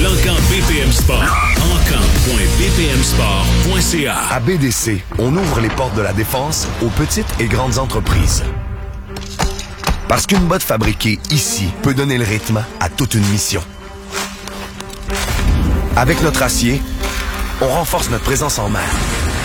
L'Encamp BPM Sport. Encamp.bpmsport.ca. À BDC, on ouvre les portes de la défense aux petites et grandes entreprises. Parce qu'une botte fabriquée ici peut donner le rythme à toute une mission. Avec notre acier, on renforce notre présence en mer.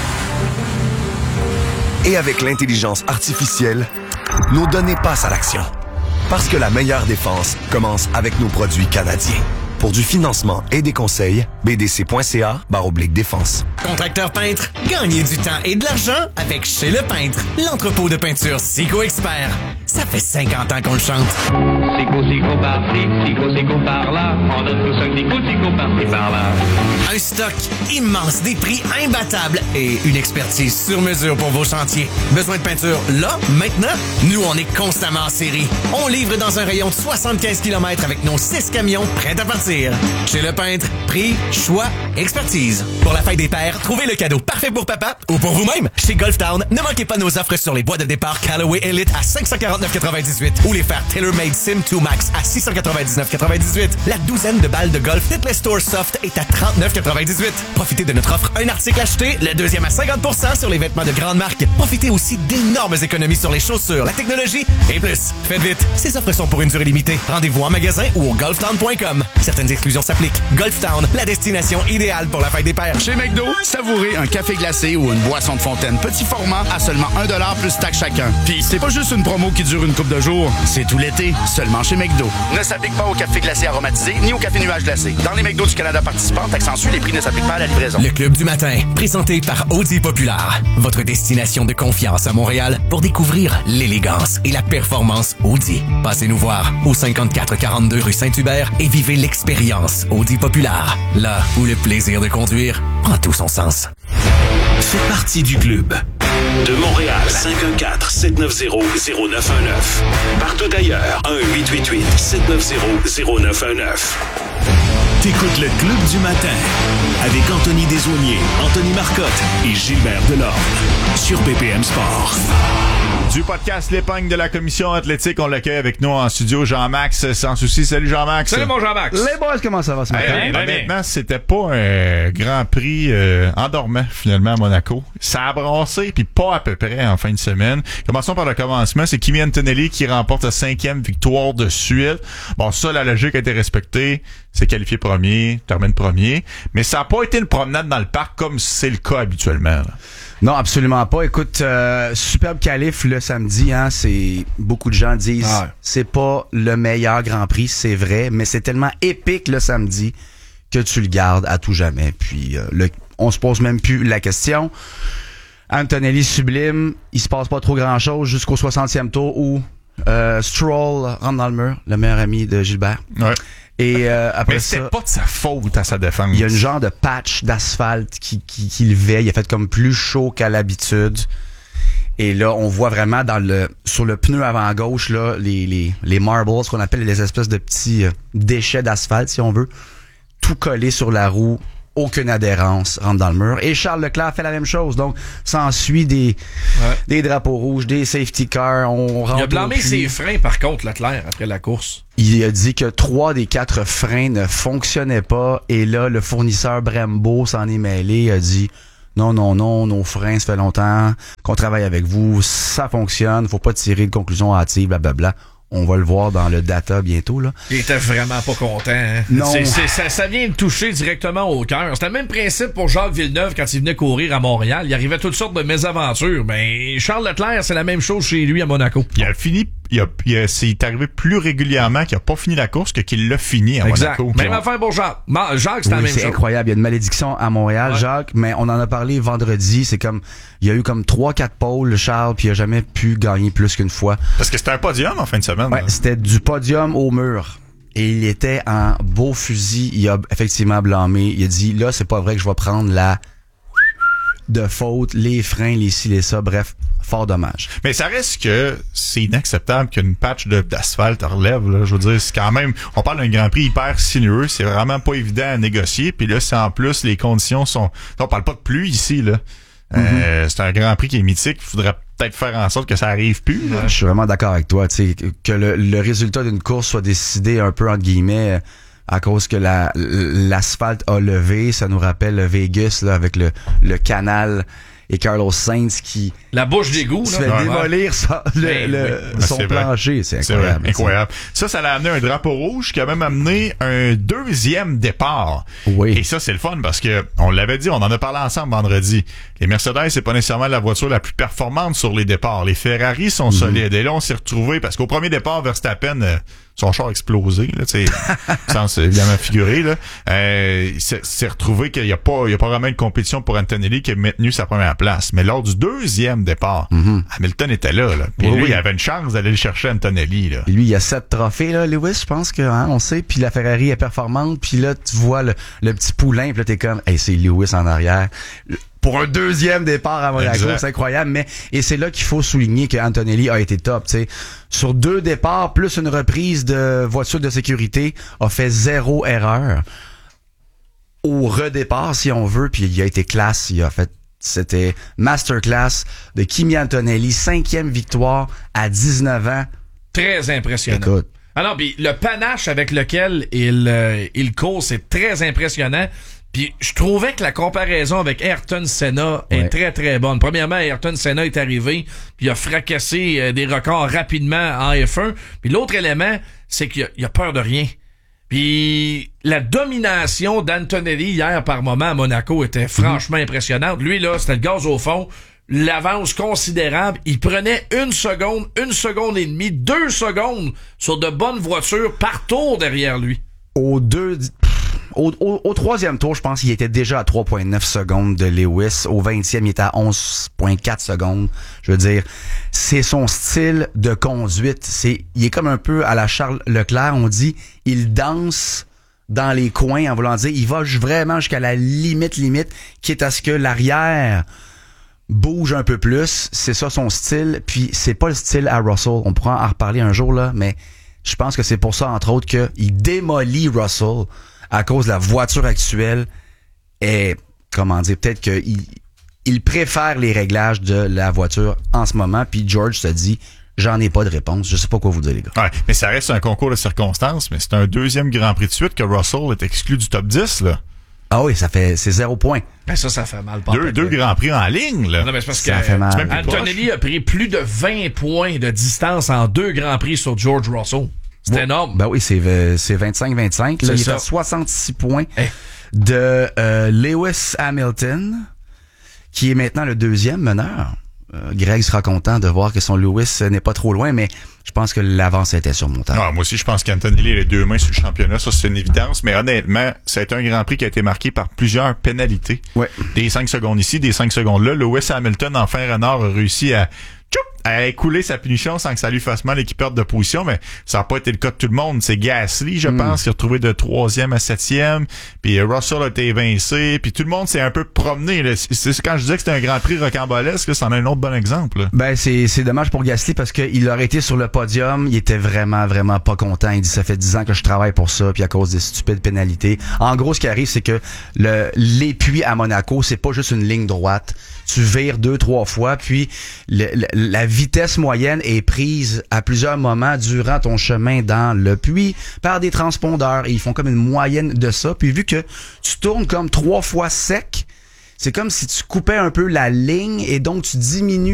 Et avec l'intelligence artificielle, nos données passent à l'action. Parce que la meilleure défense commence avec nos produits canadiens. Pour du financement et des conseils, bdc.ca/défense. Contracteur peintre, gagnez du temps et de l'argent avec Chez Le Peintre, l'entrepôt de peinture Sico Expert. Ça fait 50 ans qu'on le chante. Sico par-ci, Sico par-là. On donne tous un Sico par-ci, par-là. Un stock immense, des prix imbattables et une expertise sur mesure pour vos chantiers. Besoin de peinture là, maintenant? Nous, on est constamment en série. On livre dans un rayon de 75 km avec nos 6 camions prêts à partir. Chez Le Peintre, prix, choix, expertise. Pour la fête des pères, trouvez le cadeau parfait pour papa ou pour vous-même. Chez Golf Town, ne manquez pas nos offres sur les bois de départ Callaway Elite à 549,98 ou les fers TaylorMade Sim 2 Max à 699,98. La douzaine de balles de golf Titleist Tour Soft est à 39,98. Profitez de notre offre un article acheté, le deuxième à 50% sur les vêtements de grande marque. Profitez aussi d'énormes économies sur les chaussures, la technologie et plus. Faites vite, ces offres sont pour une durée limitée. Rendez-vous en magasin ou au golftown.com. Certaines exclusions s'appliquent. Golf Town, la destination idéale pour la fête des pères. Chez McDo, savourez un café glacé ou une boisson de fontaine petit format à seulement 1$ plus taxe chacun. Puis c'est pas juste une promo qui dure une couple de jours, c'est tout l'été, seulement chez McDo. Ne s'applique pas au café glacé aromatisé ni au café nuage glacé. Dans les McDo du Canada participants, taxe en sus, les prix ne s'appliquent pas à la livraison. Le Club du matin, présenté par Audi Populaire, votre destination de confiance à Montréal pour découvrir l'élégance et la performance Audi. Passez nous voir au 5442 rue Saint-Hubert et vivez l'expérience Audi Populaire, là où le plaisir de conduire prend tout son sens. Faites partie du club. De Montréal, 514-790-0919. Partout ailleurs, 1-888-790-0919. T'écoutes le Club du matin avec Anthony Desaulniers, Anthony Marcotte et Gilbert Delorme sur BPM Sport. Du podcast L'Épingle de la Commission athlétique, on l'accueille avec nous en studio, Jean-Max Sans Souci. Salut Jean-Max. Salut mon Jean-Max. Les boys, comment ça va ce matin? Honnêtement, c'était pas un Grand Prix endormant finalement à Monaco. Ça a brassé, puis pas à peu près en fin de semaine. Commençons par le commencement. C'est Kimi Antonelli qui remporte sa 5e victoire de suite. Bon, ça, la logique a été respectée. C'est qualifié premier, termine premier. Mais ça a pas été une promenade dans le parc comme c'est le cas habituellement, là. Non, absolument pas. Écoute, superbe qualif le samedi, hein. C'est beaucoup de gens disent c'est pas le meilleur Grand Prix, c'est vrai, mais c'est tellement épique le samedi que tu le gardes à tout jamais. Puis on se pose même plus la question. Antonelli sublime, il se passe pas trop grand chose jusqu'au 60e tour où Stroll rentre dans le mur, le meilleur ami de Gilbert. Ouais. Et après mais ça, c'était pas de sa faute à sa défense. il y a une genre de patch d'asphalte qui le veille. Il a fait comme plus chaud qu'à l'habitude. Et là, on voit vraiment sur le pneu avant gauche là les marbles, ce qu'on appelle les espèces de petits déchets d'asphalte, si on veut, tout collé sur la roue. Aucune adhérence, rentre dans le mur. Et Charles Leclerc fait la même chose. Donc, s'ensuit des drapeaux rouges, des safety cars. Il a blâmé ses freins, par contre, Leclerc, après la course. Il a dit que 3 des 4 freins ne fonctionnaient pas. Et là, le fournisseur Brembo s'en est mêlé. Il a dit non, nos freins, ça fait longtemps qu'on travaille avec vous. Ça fonctionne. Faut pas tirer de conclusion hâtive, blablabla. On va le voir dans le data bientôt, là. Il était vraiment pas content, hein? Non. Ça vient de toucher directement au cœur. C'était le même principe pour Jacques Villeneuve quand il venait courir à Montréal. Il arrivait toutes sortes de mésaventures. Mais Charles Leclerc, c'est la même chose chez lui à Monaco. Il a fini, c'est arrivé plus régulièrement qu'il a pas fini la course que qu'il l'a fini à Monaco. Même affaire pour Jacques. Jacques, c'est la même chose. C'est incroyable. Il y a une malédiction à Montréal, Jacques, mais on en a parlé vendredi. C'est comme, il y a eu comme 3-4 pôles, Charles, puis il a jamais pu gagner plus qu'une fois. Parce que c'était un podium en fin de semaine. Ouais, c'était du podium au mur. Et il était en beau fusil. Il a effectivement blâmé. Il a dit, là, c'est pas vrai que je vais prendre la de faute, les freins, les ci, les ça. Bref, fort dommage. Mais ça reste que c'est inacceptable qu'une patch d'asphalte relève, là. Je veux dire, c'est quand même, on parle d'un Grand Prix hyper sinueux. C'est vraiment pas évident à négocier. Puis là, c'est en plus, les conditions sont, on parle pas de pluie ici, là. C'est un Grand Prix qui est mythique. Il faudrait peut-être faire en sorte que ça arrive plus. Ouais. Je suis vraiment d'accord avec toi. Tu sais, que le résultat d'une course soit décidé un peu entre guillemets à cause que l'asphalte a levé. Ça nous rappelle Vegas là, avec le canal et Carlos Sainz qui... La bouche d'égout, se fait démolir son plancher. C'est incroyable. C'est incroyable. Ça l'a amené un drapeau rouge qui a même amené un deuxième départ. Oui. Et ça, c'est le fun parce que, on l'avait dit, on en a parlé ensemble vendredi. Les Mercedes, c'est pas nécessairement la voiture la plus performante sur les départs. Les Ferrari sont solides. Et là, on s'est retrouvés parce qu'au premier départ, Verstappen, son char a explosé, là, tu sais, sans évidemment figurer, là. C'est retrouvé qu'il y a pas vraiment une compétition pour Antonelli qui a maintenu sa première place. Mais lors du deuxième départ, Hamilton était là. Puis lui, il avait une chance d'aller le chercher Antonelli, là. Et lui, il y a 7 trophées, là, Lewis, je pense que, on sait. Puis la Ferrari est performante. Puis là, tu vois le petit poulain. Puis là, t'es comme, hey, c'est Lewis en arrière. Pour un deuxième départ à Monaco, c'est incroyable. Et c'est là qu'il faut souligner que Antonelli a été top. T'sais. Sur 2 départs, plus une reprise de voiture de sécurité, a fait 0 erreur. Au redépart, si on veut, puis il a été classe. C'était masterclass de Kimi Antonelli, 5e victoire à 19 ans. Très impressionnant. Écoute. Alors, puis le panache avec lequel il court, c'est très impressionnant. Puis je trouvais que la comparaison avec Ayrton Senna est très très bonne. Premièrement, Ayrton Senna est arrivé, puis il a fracassé des records rapidement en F1. Puis l'autre élément, c'est qu'il a peur de rien. Puis la domination d'Antonelli hier par moment à Monaco était franchement impressionnante. Lui là, c'était le gaz au fond. L'avance considérable. Il prenait 1 seconde, 1 seconde et demie, 2 secondes sur de bonnes voitures par tour derrière lui. Au 3e tour, je pense qu'il était déjà à 3,9 secondes de Lewis. Au 20e, il était à 11,4 secondes. Je veux dire, c'est son style de conduite. Il est comme un peu à la Charles Leclerc. On dit, il danse dans les coins en voulant dire, il va vraiment jusqu'à la limite, quitte à ce que l'arrière bouge un peu plus. C'est ça son style. Puis c'est pas le style à Russell. On pourra en reparler un jour, là, mais je pense que c'est pour ça, entre autres, qu'il démolit Russell à cause de la voiture actuelle. Et, comment dire, peut-être qu'il préfère les réglages de la voiture en ce moment. Puis George se dit, j'en ai pas de réponse. Je sais pas quoi vous dire, les gars. Ouais, mais ça reste un concours de circonstances. Mais c'est un deuxième Grand Prix de suite que Russell est exclu du top 10, là. Ah oui, c'est 0 point. Ben ça fait mal. Deux Grands Prix en ligne, là. Non, mais c'est parce ça fait mal. Antonelli a pris plus de 20 points de distance en 2 Grands Prix sur George Russell. C'est énorme. Ben oui, c'est 25-25. Là, il est à 66 points de Lewis Hamilton, qui est maintenant le 2e meneur. Greg sera content de voir que son Lewis n'est pas trop loin, mais je pense que l'avance était surmontable. Moi aussi, je pense qu'Antonelli a les 2 mains sur le championnat. Ça, c'est une évidence. Mais honnêtement, ça a été un Grand Prix qui a été marqué par plusieurs pénalités. Ouais. Des 5 secondes ici, des 5 secondes là. Lewis Hamilton, en fin renard, a réussi à écouler sa punition sans que ça lui fasse mal et qu'il perde de position, mais ça n'a pas été le cas de tout le monde. C'est Gasly, je pense, qui a retrouvé de 3e à 7e, puis Russell a été évincé, puis tout le monde s'est un peu promené. Là. C'est quand je disais que c'était un Grand Prix rocambolesque, c'en est un autre bon exemple. Là. Ben c'est dommage pour Gasly parce qu'il aurait été sur le podium, il était vraiment pas content. Il dit ça fait 10 ans que je travaille pour ça, puis à cause des stupides pénalités. En gros, ce qui arrive, c'est que l'épuis à Monaco, c'est pas juste une ligne droite. Tu vires 2-3 fois, puis la vitesse moyenne est prise à plusieurs moments durant ton chemin dans le puits par des transpondeurs. Et ils font comme une moyenne de ça. Puis vu que tu tournes comme 3 fois sec, c'est comme si tu coupais un peu la ligne et donc tu diminues